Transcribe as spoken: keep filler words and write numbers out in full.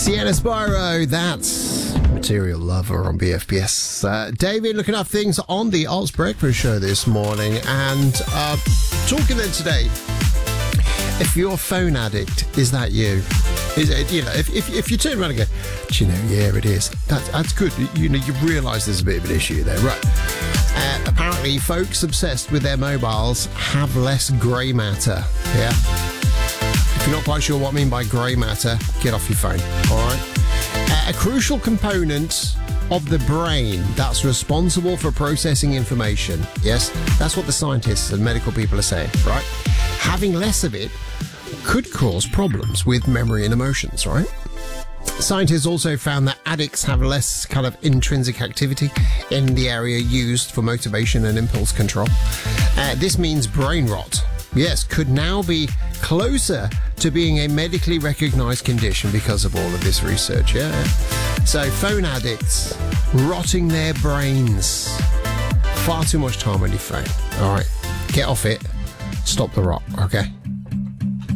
Sienna Spyro, that's Material Lover on B F B S. Uh, David looking up things on the Oz Breakfast Show this morning, and uh, talking then today, if you're a phone addict, is that you? Is it, you know, if, if, if you turn around and go, do you know, yeah, it is. That, that's good. You know, you realise there's a bit of an issue there, right? Uh, apparently, folks obsessed with their mobiles have less grey matter. Yeah. If you're not quite sure what I mean by grey matter, get off your phone. All right. Uh, a crucial component of the brain that's responsible for processing information. Yes, that's what the scientists and medical people are saying, right? Having less of it could cause problems with memory and emotions, right? Scientists also found that addicts have less kind of intrinsic activity in the area used for motivation and impulse control. Uh, this means brain rot, yes, could now be closer to being a medically recognized condition because of all of this research, yeah? So phone addicts rotting their brains. Far too much time on your phone. All right, get off it. Stop the rot, okay?